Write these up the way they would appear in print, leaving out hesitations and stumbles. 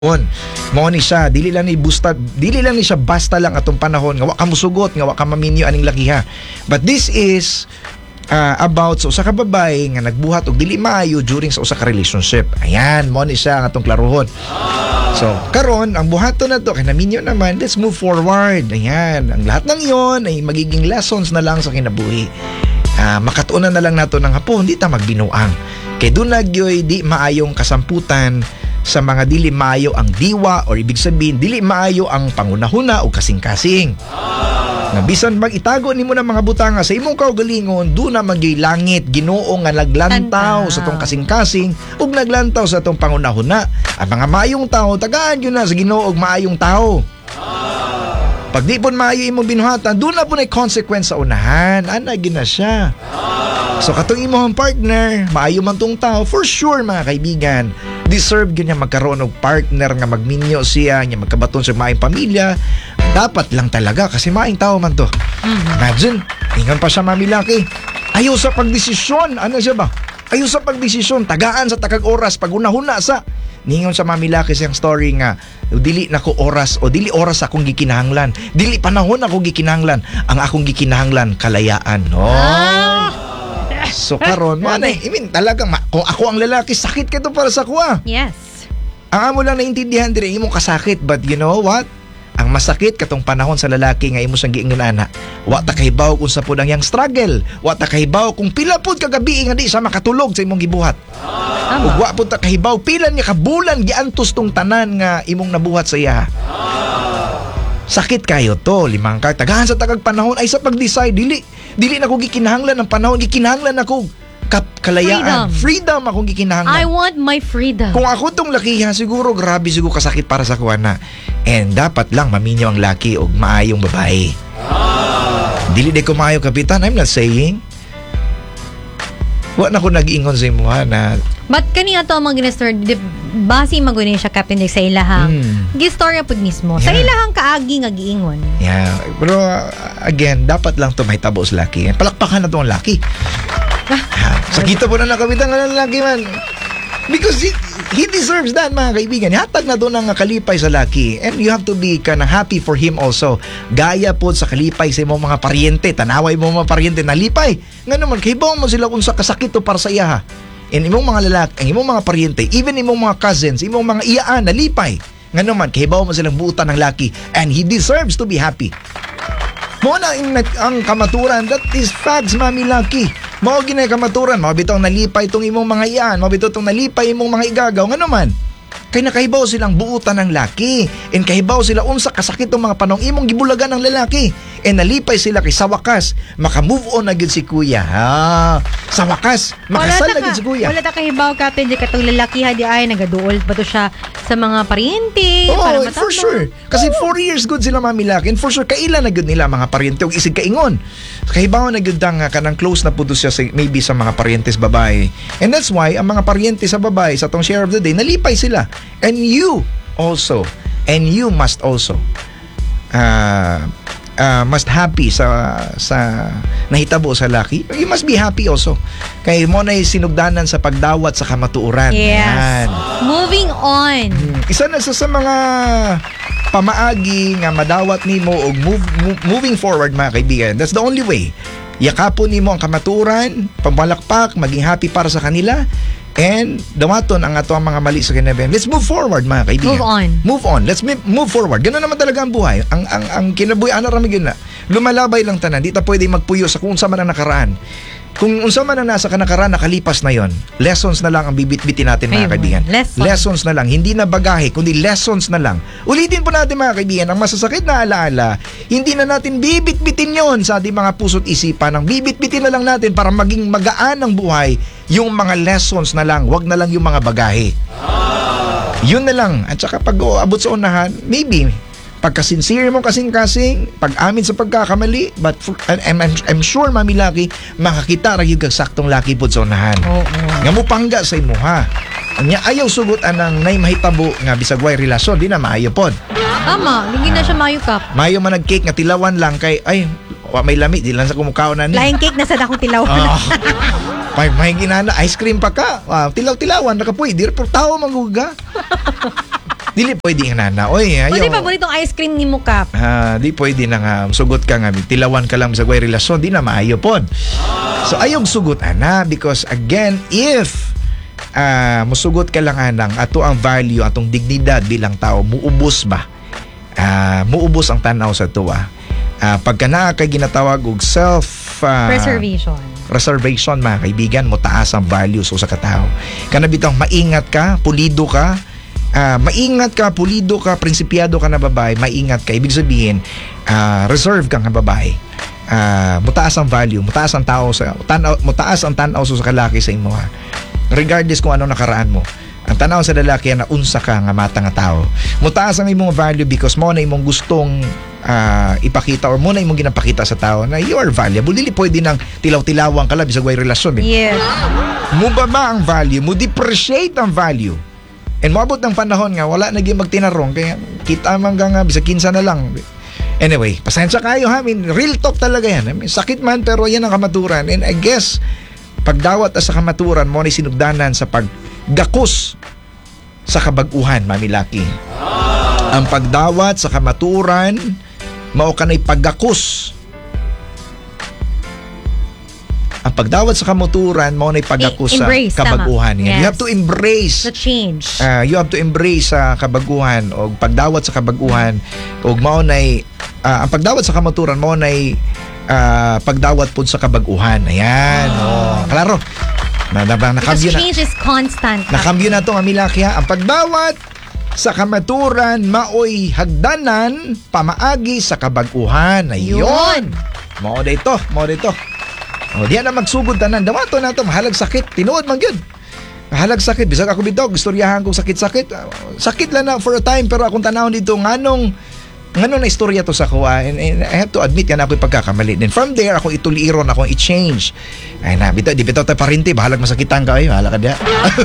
Mo ni siya dili lang ni siya basta lang atong panahon nga wa ka musugot nga wa ka maminyo aning lakiha. But this is about sa usa ka babae nga nagbuhat og dili maayo during sa usa ka relationship. Ayan, mo ni siya nga atong klaruhon. So, karon ang buhaton na to kay naminyo naman, let's move forward. Ayan, ang lahat ng iyon ay magiging lessons na lang sa kinabuhi. Makatuunan na lang nato ng hapon, di ta magbinuang. Kay doon nagyoy di maayong kasamputan sa mga dili maayo ang diwa or ibig sabihin dili maayo ang pangunahuna o kasing-kasing. Nga bisan mag-itago nimo ng mga butanga sa imong kaugalingon, do na magyoy langit Ginoo nga naglantaw sa tong kasing-kasing ug naglantaw sa tong pangunahuna. Ang mga maayong tao tagaan yun na sa Ginoo og maayong tao. Pag di pon maayo imong binuhatan, do na po na consequence sa unahan. Ana gina siya. So katong imong partner, maayo man tong tao, for sure mga kaibigan, deserve gyud niya magkaroon og partner nga magminyo siya, nga magkabaton sa maayong pamilya. Dapat lang talaga kasi maayong tao man to. Imagine, ingon pa siya mamilaki. Ayaw sa pagdesisyon, ano siya ba? Ayaw sa pagdesisyon, tagaan sa takag oras, pag-unahuna sa. Ningon sa mamilaki siyang story nga, dili na ko oras o dili oras akong gikinahanglan. Dili panahon ako gikinahanglan. Ang akong gikinahanglan, kalayaan. So karon, I mean talagang kung ako ang lalaki, sakit ka to para sa kuha. Yes. Ang amo lang naintindihan dire imong kasakit, but you know what? Ang masakit katong panahon sa lalaki nga imo sang giingon ana. Wa ta kahibaw kung sa pud ang yang struggle. Wa ta kahibaw kung pila pud ka gabi nga di sa makatulog sa imong gibuhat. Ug wa pud ta kahibaw pila niya ka bulan giantos tong tanan nga imong nabuhat sa iya. Sakit kayo to, limang ka. Tagahan sa tagag panahon ay sa pag-decide. Dili na ko gikinahanglan ng panahon. Gikinahanglan ako kalayaan. Freedom akong gikinahanglan. I want my freedom. Kung ako tong lakiha, siguro grabe siguro kasakit para sa kuwana. And dapat lang maminyo ang laki o maayong babae. Dili de ko maayo, kapitan. I'm not saying. Wa na ko nag-ingon sa imo na but kaniya to ang mga ginastor, basi magunin siya Captain Dick sa ilahang gistorya pud mismo. Sa ilahang kaagi nga giingon. Yeah. Pero again, dapat lang to mahitabo sa laki. Palakpakan na to ang laki. Sakita po na nakabitan nga ng laki man. Because he deserves that, mga kaibigan. Hatag na doon ang kalipay sa laki. And you have to be kind of happy for him also. Gaya po sa kalipay sa imong mga paryente. Tanaway mo mga paryente na lipay. Nga naman, kahibaw mo sila kung sa kasakit to para sa iya ha. And imong mga lalaki, ang imong mga paryente, even imong mga cousins, imong mga iyaan na lipay. Nga naman, kahibaw mo silang buutan ng laki. And he deserves to be happy. Mo na ang kamaturan, that is facts, mami laki. Mao ginay kamaturan, mao bitaw nalipay itong imong mga iyan, mao bitaw itong nalipay imong mga igagaw, nga naman. Kay nakahibaw silang buutan ng laki, and kahibaw sila unsa kasakit ng mga panong imong gibulagan ng lalaki, and nalipay sila kay sa wakas maka-move on na gyud si kuya. Sa wakas makasal na gyud si kuya. Wala ta kahibaw Captain di katong lalaki di ay nagaduol pa to siya sa mga paryente para matapos. For sure. Kasi 4 years good sila mamilaki, and for sure kaila na gyud nila mga paryente og isig kaingon. Kahibaw na gyud nga kanang close na pud siya maybe sa mga paryentes babae. And that's why ang mga paryente sa babae sa tong share of the day nalipay sila. And you also, and you must also must happy sa nahitabo sa laki. You must be happy also. Kay mo na sinugdanan sa pagdawat sa kamatuoran. Yes. Yan. Moving on. Isa na sa mga pamaagi nga madawat nimo og moving forward, mga kaibigan. That's the only way. Yakapon nimo ang kamatuoran, pambalakpak, maging happy para sa kanila. And dawaton ang ato ang mga mali sa kinabuhi. Let's move forward, mga kaibigan. Move on. Let's move forward. Ganun naman talaga ang buhay. Ang kinabuhi ana ra gyud na. Lumalabay lang tanan. Di ta pwede magpuyo sa kung unsa man ang nakaraan. Kung unsa man ang nasa nakaraan, nakalipas na yon. Lessons na lang ang bibit-bitin natin, mga kaibigan. Lessons na lang. Hindi na bagahe, kundi lessons na lang. Ulitin po natin, mga kaibigan, ang masasakit na alaala, hindi na natin bibit-bitin yon sa ating mga puso't isipan. Ang bibit-bitin na lang natin para maging magaan ang buhay, yung mga lessons na lang, wag na lang yung mga bagahe. Yun na lang. At saka pag abot sa unahan, maybe pagka-sincere mo kasing-kasing, pag-amin sa pagkakamali, but I'm sure, mami laki, makakita ra gyud kag saktong laki pod sa unahan. Nga mo pangga sa imo ha. Anya ayaw sugot anang nay mahitabo nga bisag way relasyon, di na maayo pod. Tama, hindi na siya mayukap. Mayo man nag-cake nga tilawan lang kay ay may lami di lang sa kumukhaon na ni. Laing cake na sa dakong tilawan. May ginana ice cream pa ka. Tilaw-tilawan nakapuy, di ra tao manguga. Dili pwede nga na. Oy, Pwede ayaw. paboritong ice cream ni mo, Kap. Di pwede na nga sugot ka nga tilawan ka lang sa guay relasyon, di na maayo pod. So ayog sugot ana because again if musugot ka lang anang ato ang value atong dignidad bilang tao muubos ba? Muubos ang tanaw sa tuwa. Pagka na kay ginatawag og reservation mga kaibigan, mo taas ang values sa katao. Kana bitang maingat ka, pulido ka, pulido ka, prinsipyado ka na babae, maingat ka. Ibig sabihin, reserve ka nga babae. Mutaas ang value, mutaas ang tanaw sa kalaki sa imo ha. Regardless kung ano nakaraan mo. Ang tanaw sa lalaki na unsa ka nga mata nga tao. Mutaas ang imong value because mo na imong gustong ipakita or mo na imong ginapakita sa tao na you are valuable. Dili pwede nang tilaw-tilawang ka lang bisag way relasyon. Yes. Mubaba ang value, mo depreciate ang value. And moabot ng panahon nga wala naging magtinarong kaya kita man nga bisag kinsa na lang. Anyway, pasensya kayo ha. I mean, real talk talaga yan. I mean, sakit man pero yan ang kamaturan. And I guess pagdawat sa kamaturan mo ni sinugdanan sa paggakos sa kabag-uhan, Mami Lucky. Ang pagdawat sa kamaturan mao kanay paggakos. Ang pagdawat sa kamaturan mao nay paggakos sa kabag-uhan. Yes. You have to embrace the change. You have to embrace sa kabag-uhan o pagdawat sa kabag-uhan og mao nay ang pagdawat sa kamaturan mao nay pagdawat pud sa kabag-uhan. Ayan. Klaro. Because change is constant. Nakambyo na to Mami Lucky ha. Ang pagdawat sa kamaturan maoy hagdanan pamaagi sa kabag-uhan. Ayun. Mao dito. Diyan na magsugod tanan. Dawato na to mahalag sakit. Tinuod man gyud. Mahalag sakit. Bisag ako bitaw istoryahan kong sakit-sakit. Sakit lang na for a time pero akong tanawon dito nganong na istorya to sa kuha and I have to admit yan ako yung pagkakamali. Then from there ako ituliron, ako i-change. Ay na, di bitaw tayo parinti, bahalag masakitan ka bahala ka diya.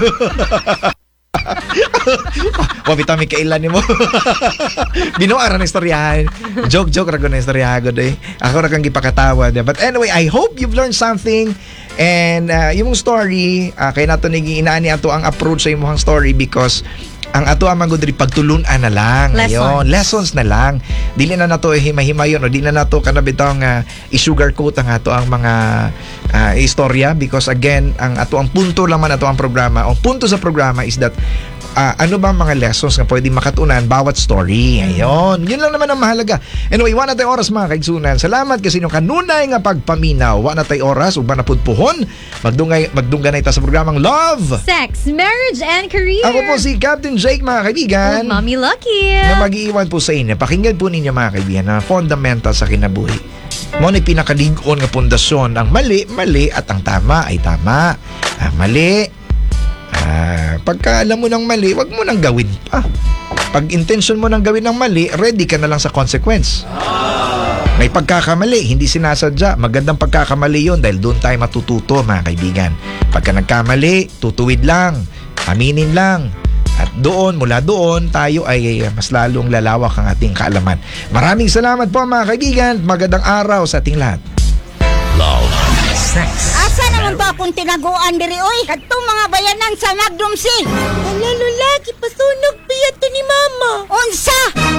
Bitaw may kailan ni mo. Binuara na istoryahan. Joke rago na istoryahan ko doy. Ako na kang gipakatawa. But anyway, I hope you've learned something. And yung story, kaya nato naging inaani ato ang approach sa imong story because ang ato ang magudri pagtulunan na lang. Ayun, lessons na lang. Dili na nato himay-himayon o dili na nato kanabitong i-sugarcoat ang ato ang mga istorya because again, ang ato ang punto lang man ato ang programa. Ang punto sa programa is that ano ba mga lessons na pwedeng makatunan bawat story. Ayun, yun lang naman ang mahalaga. Anyway, wala tayo oras mga kaigsunan. Salamat kasi inyong kanunay nga pagpaminaw. Wala tayo oras, ug banapudpuhon. Magdungganay ta sa programang Love, Sex, Marriage, and Career. Ako po si Captain Jake mga kaibigan. Mami Lucky. Na mag-iiwan po sa inyo. Pakinggan po ninyo mga kaibigan na fundamental sa kinabuhi. Mo ni pinakalig-on nga pundasyon. Ang mali at ang tama ay tama. Ang mali pagka alam mo ng mali, wag mo nang gawin pa. Pag intention mo nang gawin ng mali, ready ka na lang sa consequence. May pagkakamali, hindi sinasadya. Magandang pagkakamali yun dahil doon tayo matututo mga kaibigan. Pagka nagkamali, tutuwid lang, aminin lang. At mula doon, tayo ay mas lalong lalawak ang ating kaalaman. Maraming salamat po mga kaibigan. Magandang araw sa ating lahat. Love, Sex. Asa naman to akong tinaguan diri oy? Kadtong mga bayanan sa Magdum C. Ala lula, kipasunog piyat to ni mama. Unsa?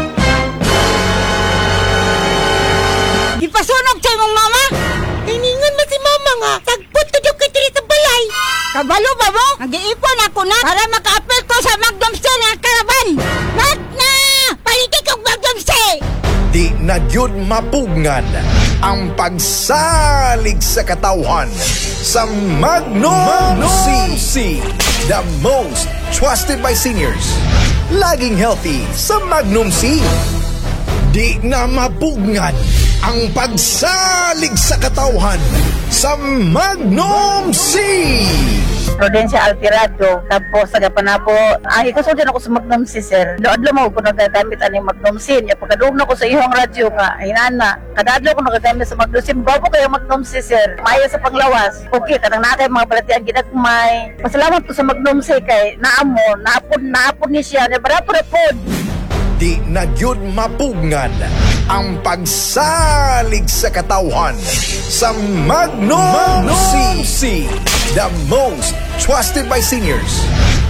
Gipasunog sa imong mama? Hiningan mo si mama nga. Tagpot to daw ka diri sa balay. Kabalo ba mo? Nag-iipon ako na para maka-apel ko sa Magdum C nga karaban. Lahat na! Palitik ang Magdum C! Di na yun mapugngan ang pagsalig sa katawhan sa Magnum C. The most trusted by seniors. Laging healthy sa Magnum C. Di na mapugngan ang pagsalig sa katawhan sa Magnum C. Prudencia Altirado, tapos nagapan po, ikusunod ako sa Magnum C, sir. Doadlo mo ko nagagamit ang Magnum C. Pagkadoog na ko sa ihong radyo nga, hinana, kadadlo ko nagagamit sa Magnum C. Bago kayo Magnum C, sir. Maya sa panglawas. Okay, katang natin mga balatian ginagmay. Pasalamat ko sa Magnum C kay naamo, naapod ni siya. Nabarapod. Di na yun mapugngan ang pagsalig sa katawhan sa Magnum C. The most trusted by seniors.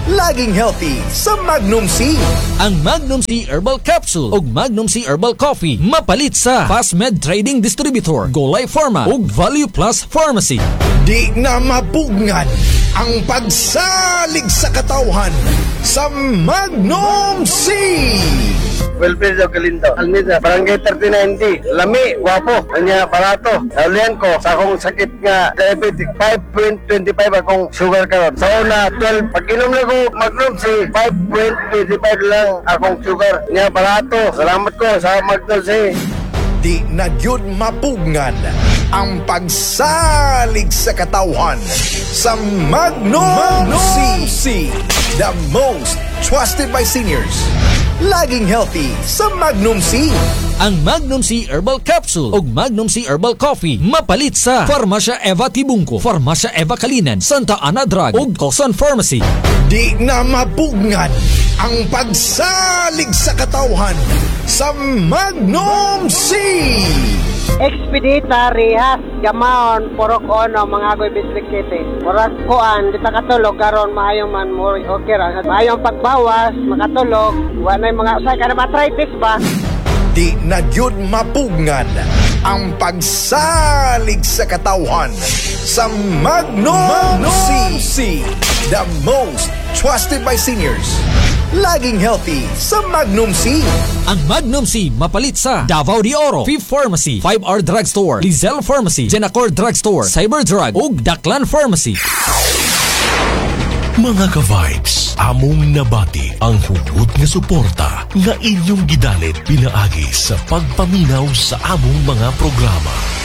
Laging healthy sa Magnum C. Ang Magnum C Herbal Capsule ug Magnum C Herbal Coffee mapalit sa Fastmed Trading Distributor, Golay Pharma ug Value Plus Pharmacy. Di na mapugngan ang pagsalig sa katawhan sa Magnum C. Wilfredo Galindo, Almida, Barangay 39D, Lami, Guapo, Anya, Barato, Naulian ko, sa akong sakit nga, diabetic, 5.25 akong sugar karon. Sa una, 12, pag inom na ko, Magnum C, 5.25 lang akong sugar. Anya, Barato, salamat ko sa Magnum C. Di na gyud mapugngan ang pagsalig sa katawhan sa Magnum C. The most trusted by seniors. Laging healthy sa Magnum C. Ang Magnum C Herbal Capsule ug Magnum C Herbal Coffee mapalit sa Farmacia Eva Tibungco, Farmacia Eva Kalinan, Santa Ana Drug ug Cosan Pharmacy. Di na mapugngan ang pagsalig sa katawhan sa Magnum C. Expedita, Rihas, Gamaon, Porok Ono, mga agoy bislikete. Murag kuan, kita katulog, karon maayong man mo, okay ra. Maayong pagbawas, makatulog, wala mga usay ka na matritis ba? Di na gyud mapugngan ang pagsalig sa katawhan sa Magnum C. The most trusted by seniors. Laging healthy sa Magnum C. Ang Magnum C mapalit sa Davao de Oro, Fifth Pharmacy, 5R Drugstore, Lizelle Pharmacy, Genacor Drugstore, Cyberdrug ug Daklan Pharmacy. Mga ka-vibes, among nabati ang hugot nga suporta nga inyong gidalit pinaagi sa pagpaminaw sa among mga programa.